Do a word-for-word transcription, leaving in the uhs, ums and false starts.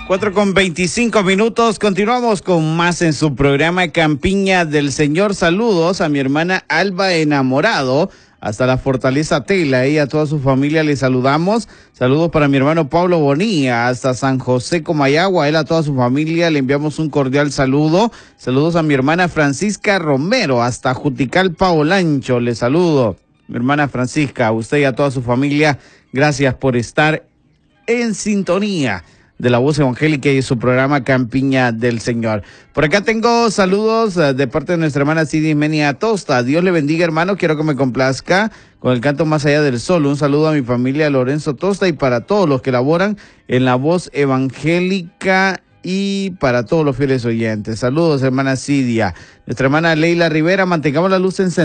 Cuatro con veinticinco minutos, continuamos con más en su programa Campiña del Señor. Saludos a mi hermana Alba Enamorado, hasta la Fortaleza Tela, y a toda su familia le saludamos. Saludos para mi hermano Pablo Bonilla, hasta San José Comayagua, a él, a toda su familia le enviamos un cordial saludo. Saludos a mi hermana Francisca Romero, hasta Juticalpa Olancho, le saludo. Mi hermana Francisca, a usted y a toda su familia, gracias por estar en sintonía de la voz evangélica y su programa Campiña del Señor. Por acá tengo saludos uh, de parte de nuestra hermana Cidy Menia Tosta. Dios le bendiga, hermano. Quiero que me complazca con el canto Más allá del sol. Un saludo a mi familia Lorenzo Tosta y para todos los que laboran en la voz evangélica y para todos los fieles oyentes. Saludos, hermana Cidia. Nuestra hermana Leila Rivera, mantengamos la luz encendida.